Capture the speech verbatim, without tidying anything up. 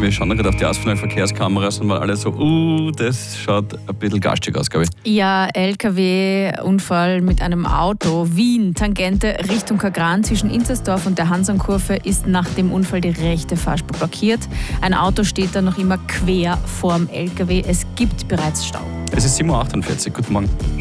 meine, wir schauen gerade auf die ausfallenden Verkehrskameras und waren alle so, uh, das schaut ein bisschen garstig aus, glaube ich. Ja, L K W-Unfall mit einem Auto. Wien, Tangente Richtung Kagran zwischen Inzersdorf und der Hansonkurve ist nach dem Unfall die rechte Fahrspur blockiert. Ein Auto steht da noch immer quer vorm L K W. Es gibt bereits Stau. Es ist sieben Uhr achtundvierzig. Guten Morgen.